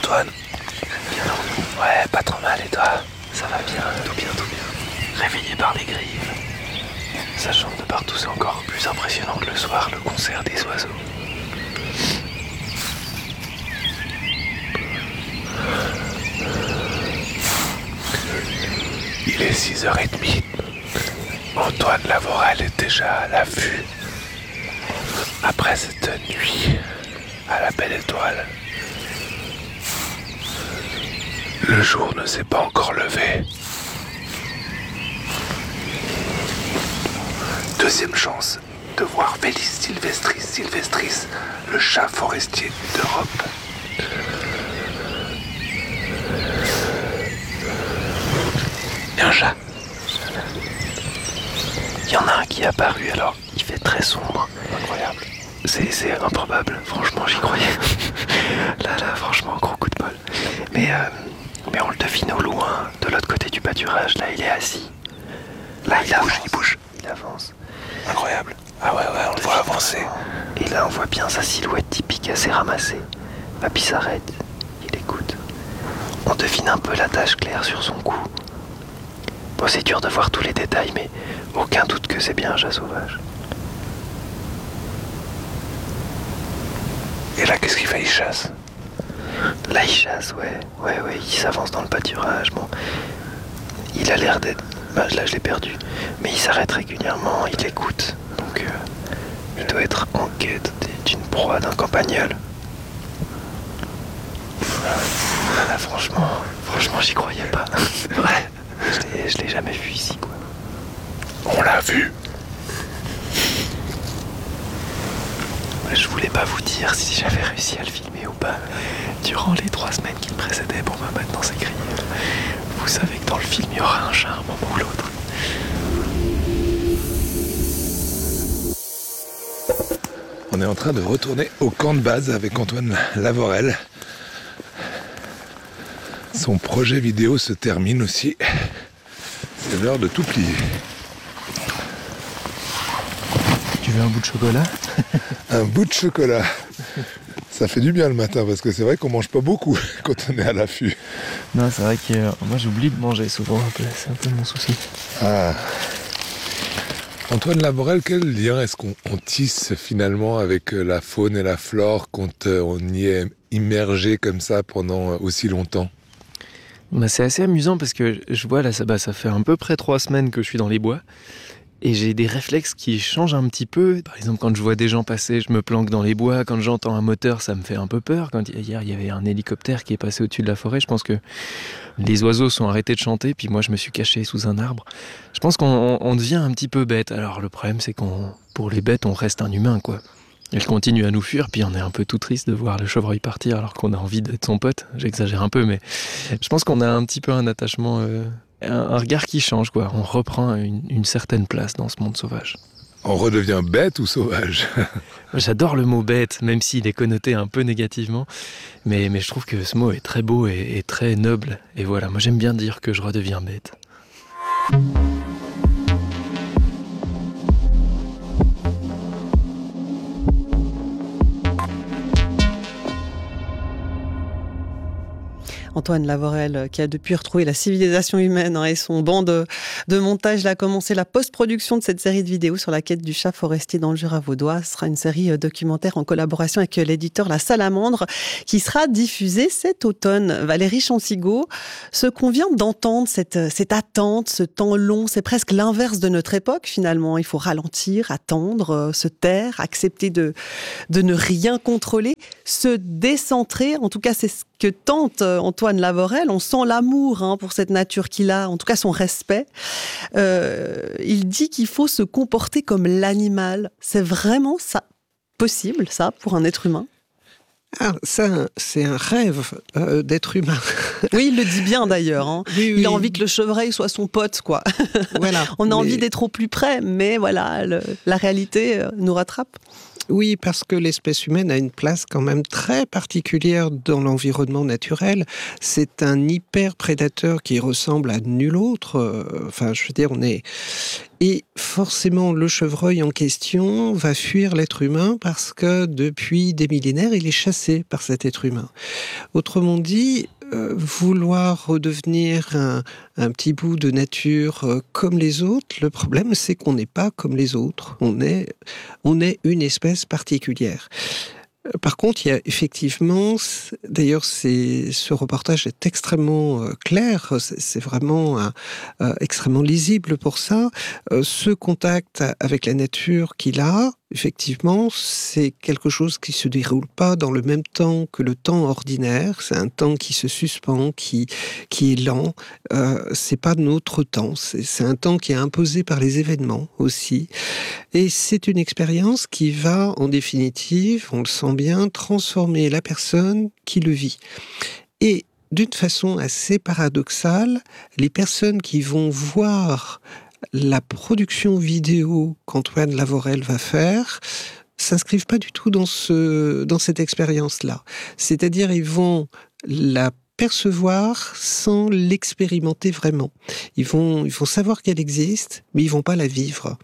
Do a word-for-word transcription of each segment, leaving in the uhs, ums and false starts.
Antoine? Bien dormi? Ouais, pas trop mal, et toi? Ça va bien, tout bien, tout bien. Réveillé par les grives. Ça chante de partout, c'est encore plus impressionnant que le soir, le concert des oiseaux. Il est six heures trente. Antoine Lavorel est déjà à l'affût. Après cette nuit à la belle étoile, le jour ne s'est pas encore levé. Deuxième chance de voir Felis sylvestris sylvestris, le chat forestier d'Europe. Un chat. Il y en a un qui est apparu, alors il fait très sombre. Incroyable. C'est, c'est improbable, franchement j'y croyais. Là, là, franchement, gros coup de bol. Mais, euh, mais on le devine au loin, de l'autre côté du pâturage, là il est assis. Là il, il bouge, il bouge. Il avance. Incroyable. Ah ouais, ouais, on le voit avancer. Et là on voit bien sa silhouette typique assez ramassée. Bah, puis il s'arrête, il écoute. On devine un peu la tache claire sur son cou. Bon, c'est dur de voir tous les détails, mais aucun doute que c'est bien un chat sauvage. Et là, qu'est-ce qu'il fait? Il chasse? Là, il chasse, ouais. Ouais, ouais, il s'avance dans le pâturage. Bon, il a l'air d'être... Bah, là, je l'ai perdu. Mais il s'arrête régulièrement, il écoute. Donc, euh, il doit être en quête d'une proie, d'un campagnol. Là, franchement, franchement, j'y croyais pas. C'est vrai. Je l'ai, je l'ai jamais vu ici, quoi. On l'a vu. Je voulais pas vous dire si j'avais réussi à le filmer ou pas durant les trois semaines qui me précédaient. Bon, bah maintenant c'est grillé. Vous savez que dans le film, il y aura un chat un moment ou l'autre. On est en train de retourner au camp de base avec Antoine Lavorel. Son projet vidéo se termine aussi. C'est l'heure de tout plier. Tu veux un bout de chocolat? Un bout de chocolat. Ça fait du bien le matin parce que c'est vrai qu'on mange pas beaucoup quand on est à l'affût. Non, c'est vrai que euh, moi j'oublie de manger souvent un peu, c'est un peu mon souci. Ah. Antoine Lavorel, quel lien est-ce qu'on on tisse finalement avec la faune et la flore quand on y est immergé comme ça pendant aussi longtemps? Bah, c'est assez amusant parce que je vois là, ça, bah, ça fait à peu près trois semaines que je suis dans les bois. Et j'ai des réflexes qui changent un petit peu. Par exemple, quand je vois des gens passer, je me planque dans les bois. Quand j'entends un moteur, ça me fait un peu peur. Quand hier, il y avait un hélicoptère qui est passé au-dessus de la forêt, je pense que les oiseaux sont arrêtés de chanter, puis moi, je me suis caché sous un arbre. Je pense qu'on on devient un petit peu bête. Alors, le problème, c'est qu'on, pour les bêtes, on reste un humain, quoi. Elles continuent à nous fuir, puis on est un peu tout triste de voir le chevreuil partir alors qu'on a envie d'être son pote. J'exagère un peu, mais je pense qu'on a un petit peu un attachement... Euh, un regard qui change, quoi. On reprend une, une certaine place dans ce monde sauvage. On redevient bête ou sauvage? J'adore le mot bête, même s'il est connoté un peu négativement. Mais, mais je trouve que ce mot est très beau et, et très noble. Et voilà, moi j'aime bien dire que je redeviens bête. Antoine Lavorel, qui a depuis retrouvé la civilisation humaine hein, et son banc de, de montage, il a commencé la post-production de cette série de vidéos sur la quête du chat forestier dans le Jura vaudois. Ce sera une série documentaire en collaboration avec l'éditeur La Salamandre qui sera diffusée cet automne. Valérie Chansigo, ce qu'on vient d'entendre, cette, cette attente, ce temps long, c'est presque l'inverse de notre époque finalement. Il faut ralentir, attendre, se taire, accepter de, de ne rien contrôler, se décentrer. En tout cas, c'est ce que tente Antoine Lavorel. On sent l'amour hein, pour cette nature qu'il a, en tout cas son respect. Euh, il dit qu'il faut se comporter comme l'animal. C'est vraiment ça possible, ça, pour un être humain? Ah, ça, c'est un rêve euh, d'être humain. Oui, il le dit bien d'ailleurs. Hein. Oui, oui. Il a envie que le chevreuil soit son pote, quoi. Voilà. On a mais... envie d'être au plus près, mais voilà, le, la réalité nous rattrape. Oui, parce que l'espèce humaine a une place quand même très particulière dans l'environnement naturel. C'est un hyper-prédateur qui ressemble à nul autre. Euh, Enfin, je veux dire, on est... Et forcément, le chevreuil en question va fuir l'être humain parce que depuis des millénaires, il est chassé par cet être humain. Autrement dit, euh, vouloir redevenir un, un petit bout de nature euh, comme les autres, le problème, c'est qu'on n'est pas comme les autres. On est, on est une espèce particulière. Par contre, il y a effectivement, d'ailleurs, c'est, ce reportage est extrêmement euh, clair, c'est, c'est vraiment euh, euh, extrêmement lisible pour ça. Euh, ce contact avec la nature qu'il a, effectivement, c'est quelque chose qui se déroule pas dans le même temps que le temps ordinaire. C'est un temps qui se suspend, qui qui est lent. Euh, c'est pas notre temps. C'est, c'est un temps qui est imposé par les événements aussi. Et c'est une expérience qui va, en définitive, on le sent bien, transformer la personne qui le vit. Et d'une façon assez paradoxale, les personnes qui vont voir la production vidéo qu'Antoine Lavorel va faire s'inscrivent pas du tout dans ce, dans cette expérience-là. C'est-à-dire, ils vont la percevoir sans l'expérimenter vraiment. Ils vont, ils vont savoir qu'elle existe, mais ils vont pas la vivre.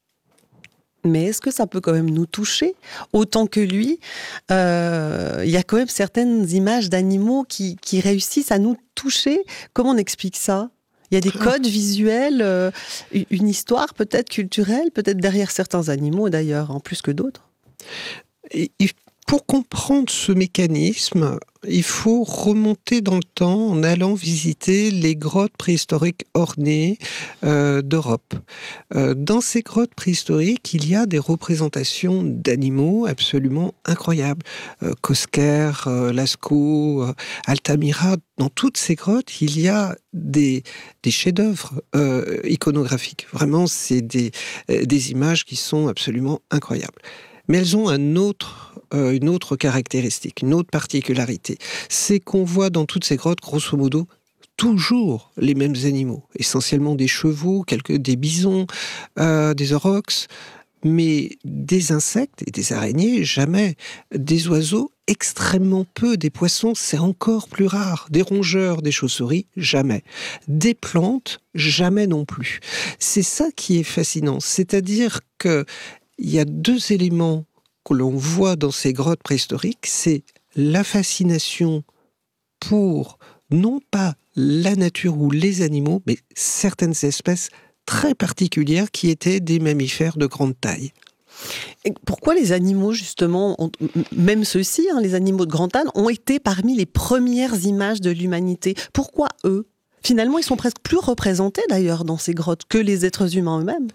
Mais est-ce que ça peut quand même nous toucher autant que lui? Euh, il y a quand même certaines images d'animaux qui, qui réussissent à nous toucher. Comment on explique ça? Il y a des codes visuels, euh, une histoire peut-être culturelle, peut-être derrière certains animaux d'ailleurs, en plus que d'autres. Et, et pour comprendre ce mécanisme, il faut remonter dans le temps en allant visiter les grottes préhistoriques ornées euh, d'Europe. Euh, dans ces grottes préhistoriques, il y a des représentations d'animaux absolument incroyables. Euh, Cosquer, euh, Lascaux, euh, Altamira, dans toutes ces grottes, il y a des, des chefs-d'œuvre euh, iconographiques. Vraiment, c'est des, euh, des images qui sont absolument incroyables. Mais elles ont un autre, euh, une autre caractéristique, une autre particularité. C'est qu'on voit dans toutes ces grottes, grosso modo, toujours les mêmes animaux. Essentiellement des chevaux, quelques, des bisons, euh, des aurochs, mais des insectes et des araignées, jamais. Des oiseaux, extrêmement peu. Des poissons, c'est encore plus rare. Des rongeurs, des chauves-souris, jamais. Des plantes, jamais non plus. C'est ça qui est fascinant. C'est-à-dire que il y a deux éléments que l'on voit dans ces grottes préhistoriques, c'est la fascination pour, non pas la nature ou les animaux, mais certaines espèces très particulières qui étaient des mammifères de grande taille. Et pourquoi les animaux, justement, ont, même ceux-ci, hein, les animaux de grande taille, ont été parmi les premières images de l'humanité? Pourquoi eux? Finalement, ils sont presque plus représentés d'ailleurs dans ces grottes que les êtres humains eux-mêmes.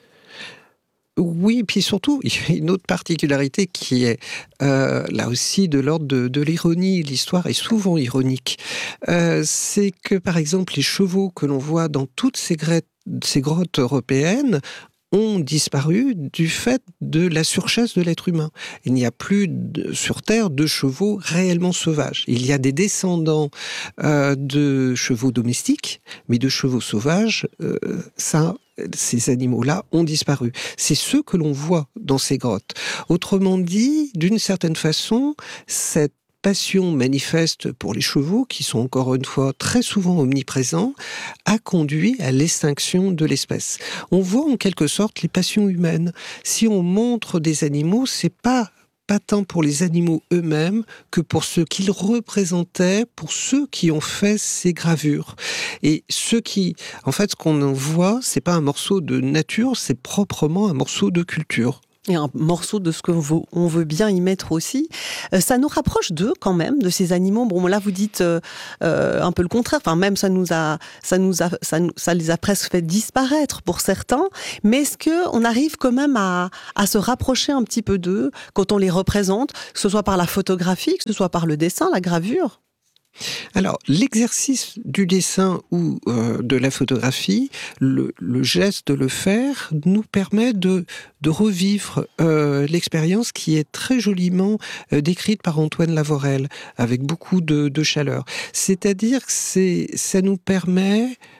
Oui, puis surtout, il y a une autre particularité qui est euh, là aussi de l'ordre de, de l'ironie. L'histoire est souvent ironique. Euh, c'est que, par exemple, les chevaux que l'on voit dans toutes ces, gret- ces grottes européennes ont disparu du fait de la surchasse de l'être humain. Il n'y a plus de, sur Terre de chevaux réellement sauvages. Il y a des descendants euh, de chevaux domestiques, mais de chevaux sauvages, euh, ça... ces animaux-là ont disparu. C'est ceux que l'on voit dans ces grottes. Autrement dit, d'une certaine façon, cette passion manifeste pour les chevaux, qui sont encore une fois très souvent omniprésents, a conduit à l'extinction de l'espèce. On voit en quelque sorte les passions humaines. Si on montre des animaux, c'est pas pas tant pour les animaux eux-mêmes que pour ce qu'ils représentaient, pour ceux qui ont fait ces gravures. Et ceux qui, en fait, ce qu'on en voit, c'est pas un morceau de nature, c'est proprement un morceau de culture. Et un morceau de ce qu'on veut, on veut bien y mettre aussi. Euh, ça nous rapproche d'eux quand même, de ces animaux. Bon, là vous dites euh, euh, un peu le contraire. Enfin, même ça nous a, ça nous a, ça, ça les a presque fait disparaître pour certains. Mais est-ce que on arrive quand même à, à se rapprocher un petit peu d'eux quand on les représente, que ce soit par la photographie, que ce soit par le dessin, la gravure? Alors, l'exercice du dessin ou euh, de la photographie, le, le geste de le faire, nous permet de, de revivre euh, l'expérience qui est très joliment euh, décrite par Antoine Lavorel, avec beaucoup de, de chaleur. C'est-à-dire que c'est, ça nous permet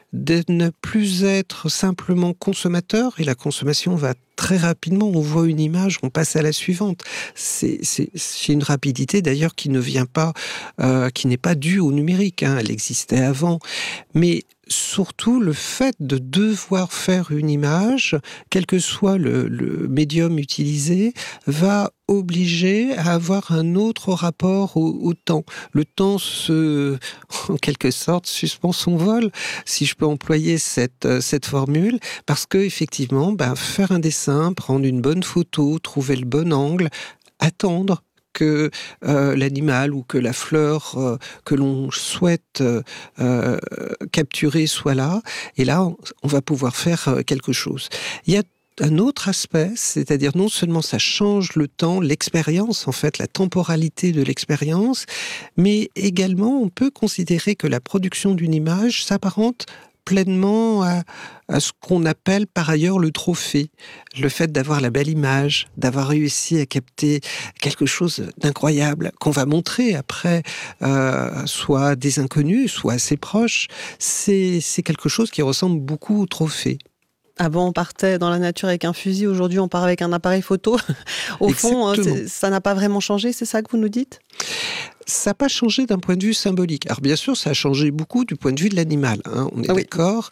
de ne plus être simplement consommateur, et la consommation va très rapidement, on voit une image, on passe à la suivante. C'est, c'est, c'est une rapidité d'ailleurs qui ne vient pas, euh, qui n'est pas due au numérique, hein, elle existait avant, mais surtout le fait de devoir faire une image, quel que soit le, le médium utilisé, va obliger à avoir un autre rapport au, au temps. Le temps se, en quelque sorte, suspend son vol, si je peux employer cette, cette formule, parce que effectivement, ben, faire un dessin, prendre une bonne photo, trouver le bon angle, attendre que euh, l'animal ou que la fleur euh, que l'on souhaite euh, euh, capturer soit là, et là, on, on va pouvoir faire euh, quelque chose. Il y a un autre aspect, c'est-à-dire non seulement ça change le temps, l'expérience, en fait, la temporalité de l'expérience, mais également on peut considérer que la production d'une image s'apparente pleinement à, à ce qu'on appelle par ailleurs le trophée. Le fait d'avoir la belle image, d'avoir réussi à capter quelque chose d'incroyable qu'on va montrer après, euh, soit à des inconnus, soit à ses proches, c'est, c'est quelque chose qui ressemble beaucoup au trophée. Avant, on partait dans la nature avec un fusil. Aujourd'hui, on part avec un appareil photo. Au Exactement. fond, ça n'a pas vraiment changé, c'est ça que vous nous dites ? Ça n'a pas changé d'un point de vue symbolique. Alors bien sûr, ça a changé beaucoup du point de vue de l'animal, hein, on est ah oui. d'accord.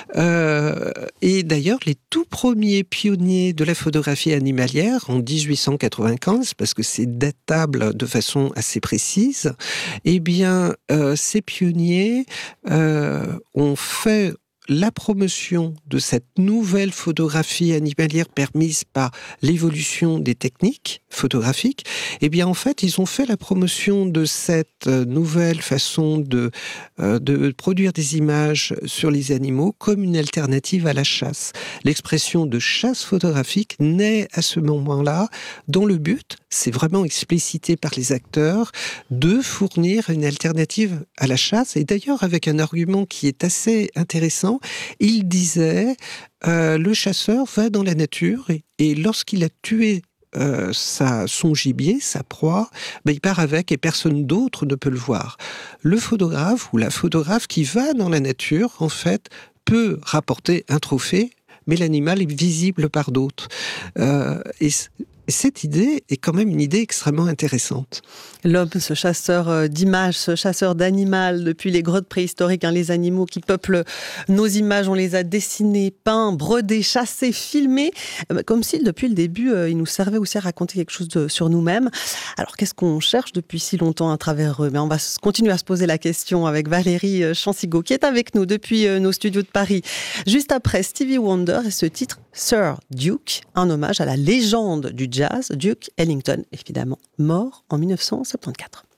Euh, et d'ailleurs, les tout premiers pionniers de la photographie animalière, en dix-huit cent quatre-vingt-quinze, parce que c'est datable de façon assez précise, eh bien, euh, ces pionniers euh, ont fait la promotion de cette nouvelle photographie animalière permise par l'évolution des techniques photographiques, eh bien en fait ils ont fait la promotion de cette nouvelle façon de, euh, de produire des images sur les animaux comme une alternative à la chasse. L'expression de chasse photographique naît à ce moment-là dont le but, c'est vraiment explicité par les acteurs, de fournir une alternative à la chasse, et d'ailleurs avec un argument qui est assez intéressant. Il disait, euh, le chasseur va dans la nature et, et lorsqu'il a tué euh, sa, son gibier, sa proie, ben, il part avec et personne d'autre ne peut le voir. Le photographe ou la photographe qui va dans la nature, en fait, peut rapporter un trophée, mais l'animal est visible par d'autres. Euh, et cette idée est quand même une idée extrêmement intéressante. L'homme, ce chasseur d'images, ce chasseur d'animal, depuis les grottes préhistoriques, hein, les animaux qui peuplent nos images, on les a dessinés, peints, brodés, chassés, filmés, comme si depuis le début, il nous servait aussi à raconter quelque chose de, sur nous-mêmes. Alors qu'est-ce qu'on cherche depuis si longtemps à travers eux ? Mais on va continuer à se poser la question avec Valérie Chansigo, qui est avec nous depuis nos studios de Paris. Juste après Stevie Wonder et ce titre Sir Duke, un hommage à la légende du jazz, Duke Ellington, évidemment, mort en dix-neuf cent soixante-quatorze.